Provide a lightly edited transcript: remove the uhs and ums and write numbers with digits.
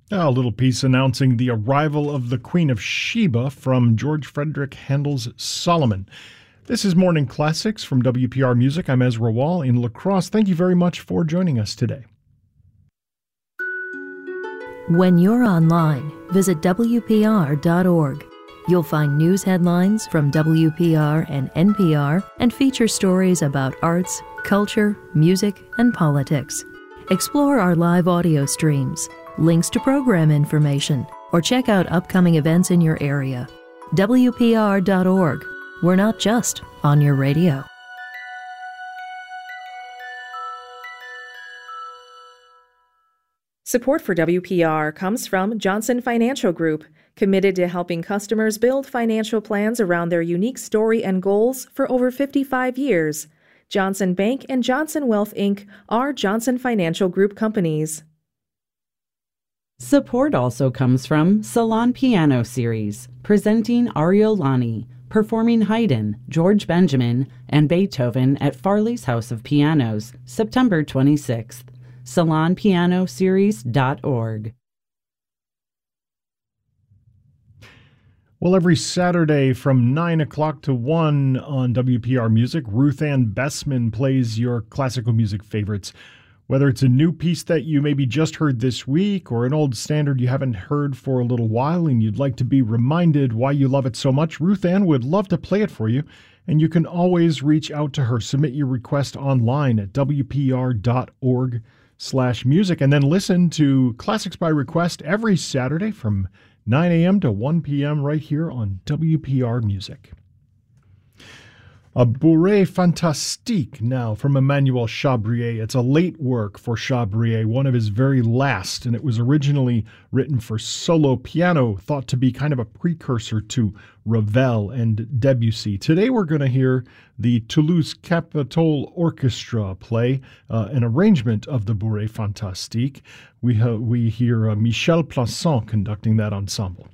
A little piece announcing the arrival of the Queen of Sheba from George Frederick Handel's Solomon. This is Morning Classics from WPR Music. I'm Ezra Wall in La Crosse. Thank you very much for joining us today. When you're online, visit WPR.org. You'll find news headlines from WPR and NPR and feature stories about arts, culture, music, and politics. Explore our live audio streams, links to program information, or check out upcoming events in your area. WPR.org. We're not just on your radio. Support for WPR comes from Johnson Financial Group, committed to helping customers build financial plans around their unique story and goals for over 55 years. Johnson Bank and Johnson Wealth, Inc. are Johnson Financial Group companies. Support also comes from Salon Piano Series, presenting Ariolani, performing Haydn, George Benjamin, and Beethoven at Farley's House of Pianos, September 26th. SalonPianoSeries.org. Well, every Saturday from 9 o'clock to 1 on WPR Music, Ruth Ann Bessman plays your classical music favorites. Whether it's a new piece that you maybe just heard this week or an old standard you haven't heard for a little while and you'd like to be reminded why you love it so much, Ruth Ann would love to play it for you. And you can always reach out to her. Submit your request online at WPR.org/music and then listen to Classics by Request every Saturday from 9 a.m. to 1 p.m. right here on WPR Music. A Bourrée Fantastique now from Emmanuel Chabrier. It's a late work for Chabrier, one of his very last, and it was originally written for solo piano, thought to be kind of a precursor to Ravel and Debussy. Today we're going to hear the Toulouse Capitol Orchestra play an arrangement of the Bourrée Fantastique. We hear Michel Plasson conducting that ensemble.